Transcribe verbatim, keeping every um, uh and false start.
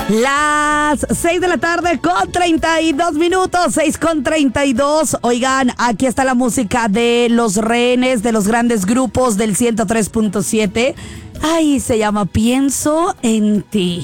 Las seis de la tarde con treinta y dos minutos, seis con treinta y dos. Oigan, aquí está la música de Los Rehenes, de los grandes grupos del ciento tres punto siete. Ay, se llama Pienso en ti.